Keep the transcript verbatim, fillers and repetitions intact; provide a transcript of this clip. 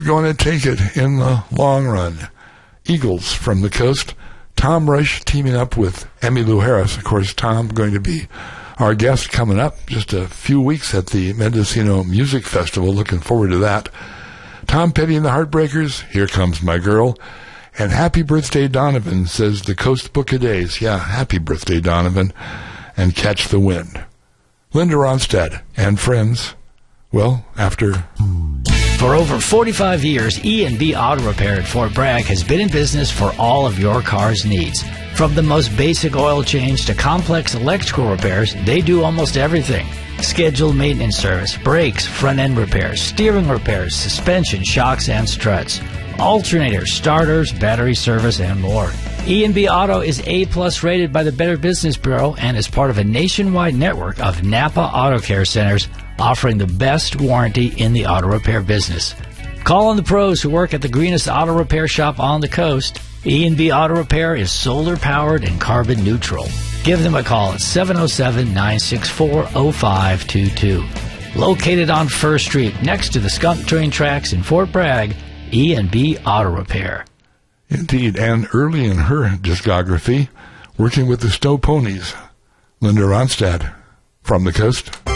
going to take it in the long run. Eagles from the coast. Tom Rush teaming up with Emmylou Harris. Of course, Tom going to be our guest coming up just a few weeks at the Mendocino Music Festival. Looking forward to that. Tom Petty and the Heartbreakers, Here Comes My Girl. And Happy Birthday, Donovan, says the Coast Book of Days. Yeah, happy birthday, Donovan. And Catch the Wind. Linda Ronstadt and friends, well, after... For over forty-five years, E and B Auto Repair at Fort Bragg has been in business for all of your car's needs. From the most basic oil change to complex electrical repairs, they do almost everything. Scheduled maintenance service, brakes, front-end repairs, steering repairs, suspension, shocks, and struts, alternators, starters, battery service, and more. E and B Auto is A-plus rated by the Better Business Bureau and is part of a nationwide network of Napa Auto Care Centers offering the best warranty in the auto repair business. Call on the pros who work at the greenest auto repair shop on the coast. E and B Auto Repair is solar-powered and carbon neutral. Give them a call at seven oh seven, nine six four, oh five two two. Located on First Street next to the Skunk Train tracks in Fort Bragg, E and B Auto Repair. Indeed, and early in her discography, working with the Snow Ponies, Linda Ronstadt from the coast.